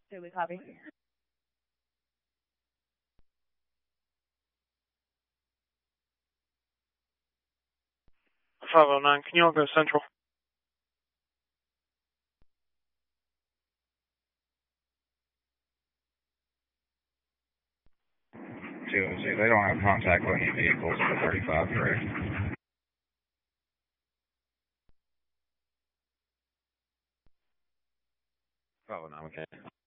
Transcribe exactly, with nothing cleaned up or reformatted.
Do we copy? five oh nine, can you all go central? two oh two, they don't have contact with any vehicles for thirty-five, correct? five oh nine, okay.